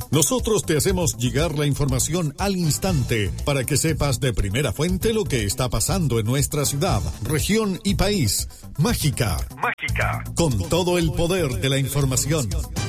Nosotros te hacemos llegar la información al instante para que sepas de primera fuente lo que está pasando en nuestra ciudad, región y país. Mágica. Con todo el poder de la información.